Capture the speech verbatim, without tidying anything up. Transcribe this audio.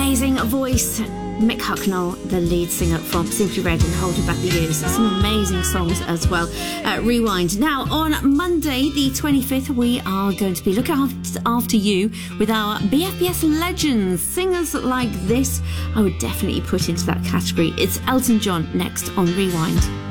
amazing voice. Mick Hucknall, the lead singer from Simply Red and Holding Back the Years. Some amazing songs as well. Uh, Rewind. Now, on Monday, the twenty-fifth, we are going to be looking after, after you with our B F B S legends. Singers like this, I would definitely put into that category. It's Elton John next on Rewind.